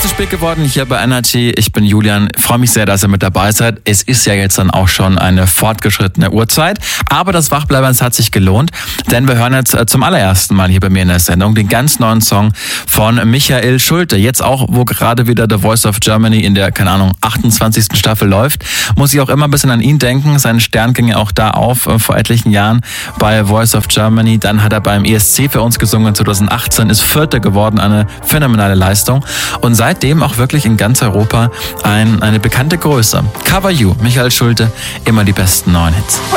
zu spät geworden hier bei Energy. Ich bin Julian. Freue mich sehr, dass ihr mit dabei seid. Es ist ja jetzt dann auch schon eine fortgeschrittene Uhrzeit. Aber das Wachbleibern hat sich gelohnt, denn wir hören jetzt zum allerersten Mal hier bei mir in der Sendung den ganz neuen Song von Michael Schulte. Jetzt auch, wo gerade wieder The Voice of Germany in der, 28. Staffel läuft, muss ich auch immer ein bisschen an ihn denken. Sein Stern ging ja auch da auf vor etlichen Jahren bei Voice of Germany. Dann hat er beim ESC für uns gesungen 2018, ist Vierter geworden, eine phänomenale Leistung. Und seitdem auch wirklich in ganz Europa eine bekannte Größe. Cover You, Michael Schulte, immer die besten neuen Hits.